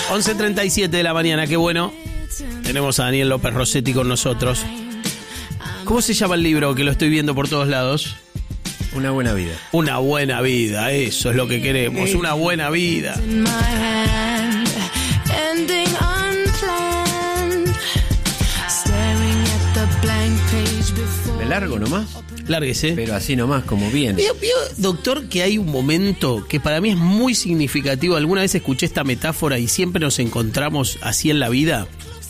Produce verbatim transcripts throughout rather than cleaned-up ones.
once treinta y siete de la mañana, qué bueno. Tenemos a Daniel López Rossetti con nosotros. ¿Cómo se llama el libro que lo estoy viendo por todos lados? Una buena vida. Una buena vida, eso es lo que queremos, una buena vida. ¿Me largo nomás? Lárguese. Pero así nomás, como viene. Vio, vio, doctor, que hay un momento que para mí es muy significativo. Alguna vez escuché esta metáfora y siempre nos encontramos así en la vida.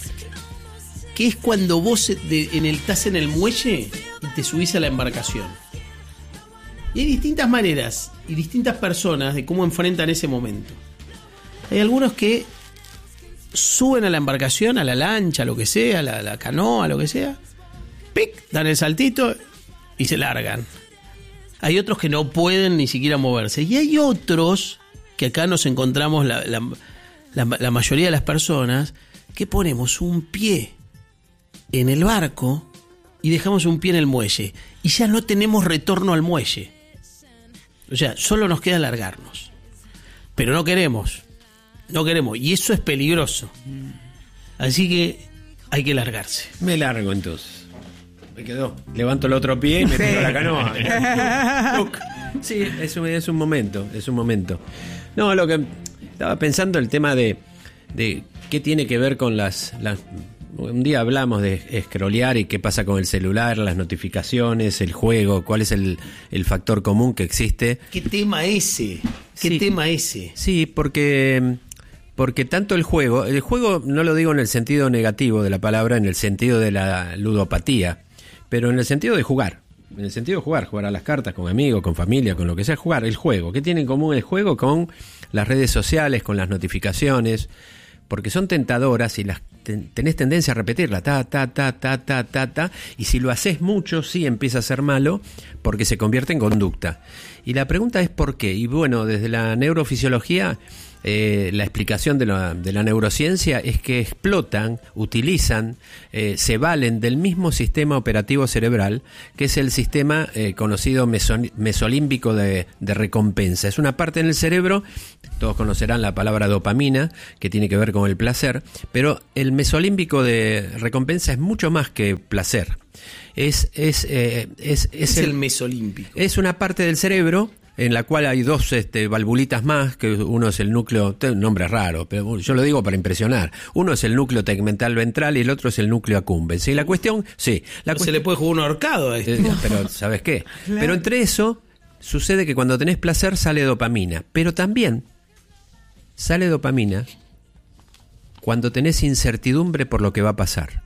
Que es cuando vos de, en el, estás en el muelle y te subís a la embarcación. Y hay distintas maneras y distintas personas de cómo enfrentan ese momento. Hay algunos que suben a la embarcación, a la lancha, a lo que sea, a la, a la canoa, lo que sea. Pic, dan el saltito y se largan. Hay otros que no pueden ni siquiera moverse. Y hay otros, que acá nos encontramos la, la, la, la mayoría de las personas, que ponemos un pie en el barco y dejamos un pie en el muelle. Y ya no tenemos retorno al muelle. O sea, solo nos queda largarnos. Pero no queremos. No queremos. Y eso es peligroso. Así que hay que largarse. Me largo entonces. Me quedó. Levanto el otro pie y me tiro a la canoa. Sí, es un, es un momento. Es un momento. No, lo que estaba pensando, el tema de, de qué tiene que ver con las... las un día hablamos de scrollear y qué pasa con el celular, las notificaciones, el juego, cuál es el, el factor común que existe. ¿Qué tema ese? ¿Qué sí, tema ese? Sí, porque, porque tanto el juego, el juego no lo digo en el sentido negativo de la palabra, en el sentido de la ludopatía, pero en el sentido de jugar. En el sentido de jugar, jugar a las cartas con amigos, con familia, con lo que sea, jugar, el juego. ¿Qué tiene en común el juego con las redes sociales, con las notificaciones? Porque son tentadoras y las ten, tenés tendencia a repetirla, ta, ta, ta, ta, ta, ta, ta, y si lo haces mucho, sí empieza a ser malo, porque se convierte en conducta. Y la pregunta es ¿por qué? Y bueno, desde la neurofisiología, eh, la explicación de la, de la neurociencia es que explotan, utilizan, eh, se valen del mismo sistema operativo cerebral, que es el sistema eh, conocido meso, mesolímbico de, de recompensa. Es una parte en el cerebro, todos conocerán la palabra dopamina, que tiene que ver con el placer, pero el mesolímbico de recompensa es mucho más que placer. Es, es, eh, es, es, es el, el mesolímbico. Es una parte del cerebro en la cual hay dos este, valvulitas más, que uno es el núcleo, un nombre raro, pero yo lo digo para impresionar. Uno es el núcleo tegmental ventral y el otro es el núcleo accumbens. Y la cuestión, sí. La no cuest- se le puede jugar un ahorcado a esto. Eh, pero, ¿sabes qué? Claro. Pero entre eso, sucede que cuando tenés placer sale dopamina. Pero también sale dopamina cuando tenés incertidumbre por lo que va a pasar.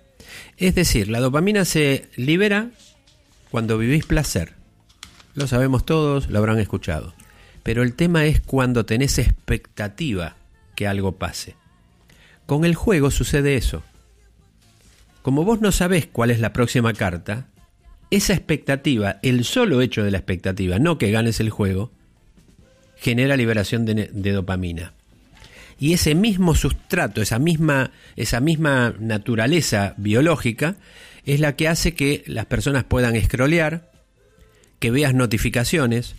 Es decir, la dopamina se libera cuando vivís placer. Lo sabemos todos, lo habrán escuchado. Pero el tema es cuando tenés expectativa que algo pase. Con el juego sucede eso. Como vos no sabés cuál es la próxima carta, esa expectativa, el solo hecho de la expectativa, no que ganes el juego, genera liberación de, de dopamina. Y ese mismo sustrato, esa misma, esa misma naturaleza biológica, es la que hace que las personas puedan scrollear, que veas notificaciones.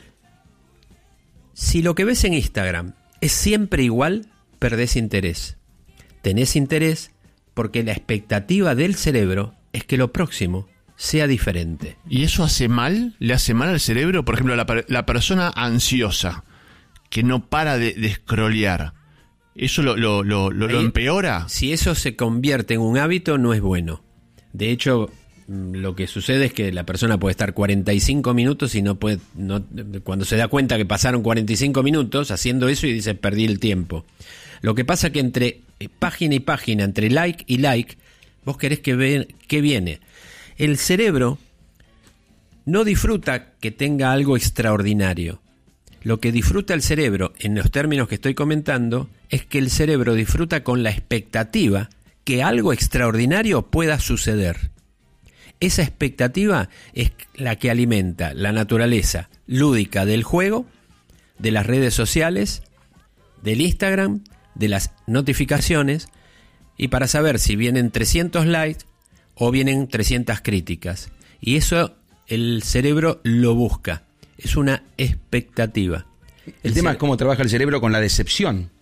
Si lo que ves en Instagram es siempre igual, perdés interés. Tenés interés porque la expectativa del cerebro es que lo próximo sea diferente. ¿Y eso hace mal? ¿Le hace mal al cerebro? Por ejemplo, la, la persona ansiosa que no para de, de scrollear, ¿eso lo, lo, lo, lo, lo empeora? Si eso se convierte en un hábito, no es bueno. De hecho, lo que sucede es que la persona puede estar cuarenta y cinco minutos y no puede, no, cuando se da cuenta que pasaron cuarenta y cinco minutos haciendo eso y dice perdí el tiempo. Lo que pasa que entre página y página, entre like y like, vos querés que vean qué viene. El cerebro no disfruta que tenga algo extraordinario. Lo que disfruta el cerebro, en los términos que estoy comentando, es que el cerebro disfruta con la expectativa que algo extraordinario pueda suceder. Esa expectativa es la que alimenta la naturaleza lúdica del juego, de las redes sociales, del Instagram, de las notificaciones, y para saber si vienen trescientos likes o vienen trescientas críticas. Y eso el cerebro lo busca. Es una expectativa. El, el tema ce- es cómo trabaja el cerebro con la decepción.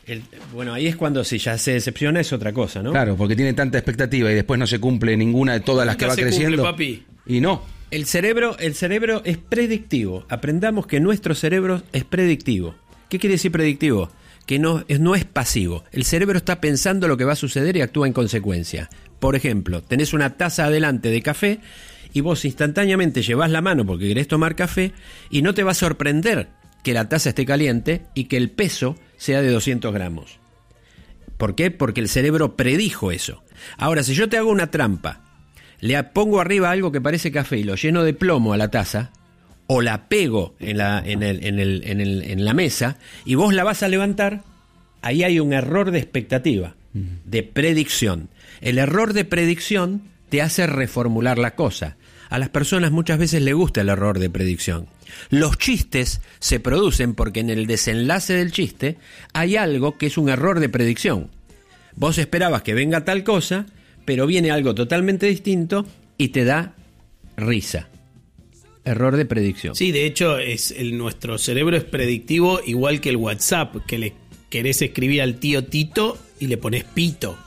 El, bueno, ahí es cuando si ya se decepciona es otra cosa, ¿no? Claro, porque tiene tanta expectativa y después no se cumple ninguna de todas las que va se creciendo. cumple, papi. Y no. El cerebro, el cerebro es predictivo. Aprendamos que nuestro cerebro es predictivo. ¿Qué quiere decir predictivo? Que no es, no es pasivo. El cerebro está pensando lo que va a suceder y actúa en consecuencia. Por ejemplo, tenés una taza adelante de café y vos instantáneamente llevás la mano porque querés tomar café y no te va a sorprender que la taza esté caliente y que el peso sea de doscientos gramos. ¿Por qué? Porque el cerebro predijo eso. Ahora, si yo te hago una trampa, le pongo arriba algo que parece café y lo lleno de plomo a la taza, o la pego en la, en el, en el, en el, en la mesa, y vos la vas a levantar, ahí hay un error de expectativa, de predicción. El error de predicción te hace reformular la cosa. A las personas muchas veces les gusta el error de predicción. Los chistes se producen porque en el desenlace del chiste hay algo que es un error de predicción. Vos esperabas que venga tal cosa, pero viene algo totalmente distinto y te da risa. Error de predicción. Sí, de hecho, es el, nuestro cerebro es predictivo igual que el WhatsApp, que le querés escribir al tío Tito y le pones pito.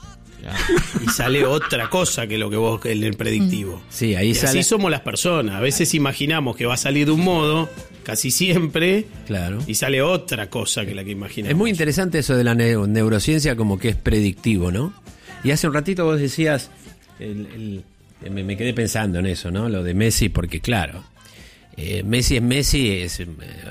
Y sale otra cosa que lo que vos, el, el predictivo. Sí, ahí y sale. Así somos las personas. A veces imaginamos que va a salir de un modo, casi siempre, Claro. y sale otra cosa que la que imaginamos. Es muy interesante eso de la ne- neurociencia, como que es predictivo, ¿no? Y hace un ratito vos decías, el, el, me, me quedé pensando en eso, ¿no? Lo de Messi, porque claro, eh, Messi es Messi, es, eh,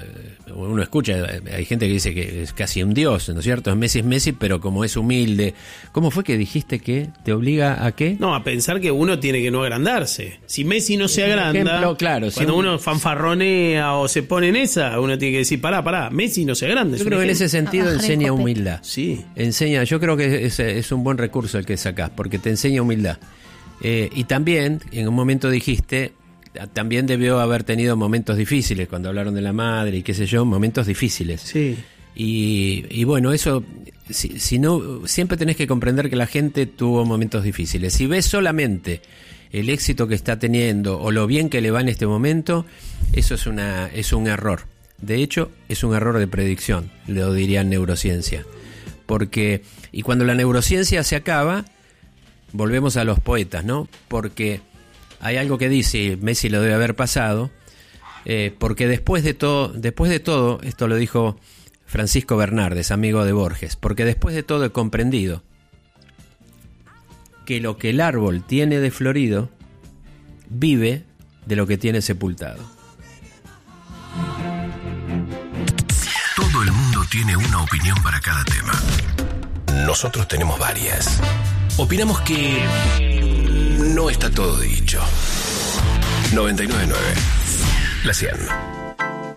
uno escucha, hay gente que dice que es casi un dios, ¿no es cierto? Messi es Messi, pero como es humilde. ¿Cómo fue que dijiste que te obliga a qué? No, a pensar que uno tiene que no agrandarse. Si Messi no se Por agranda, ejemplo, claro, si cuando un- uno fanfarronea o se pone en esa, uno tiene que decir, pará, pará, Messi no se agranda. es Yo un creo que en ejemplo. ese sentido Bajar el enseña copete. humildad. Sí. Enseña, yo creo que es, es un buen recurso el que sacás, porque te enseña humildad. Eh, y también, en un momento dijiste, también debió haber tenido momentos difíciles, cuando hablaron de la madre y qué sé yo, momentos difíciles. Sí. Y, y bueno, eso, si, si no, siempre tenés que comprender que la gente tuvo momentos difíciles. Si ves solamente el éxito que está teniendo o lo bien que le va en este momento, eso es una es un error. De hecho, es un error de predicción, lo diría en neurociencia. Porque, y cuando la neurociencia se acaba, volvemos a los poetas, ¿no? Porque hay algo que dice, Messi lo debe haber pasado, eh, porque después de todo, después de todo, esto lo dijo Francisco Bernardes, amigo de Borges, porque después de todo he comprendido que lo que el árbol tiene de florido vive de lo que tiene sepultado. Todo el mundo tiene una opinión para cada tema. Nosotros tenemos varias. Opinamos que no está todo dicho. noventa y nueve punto nueve. La cien.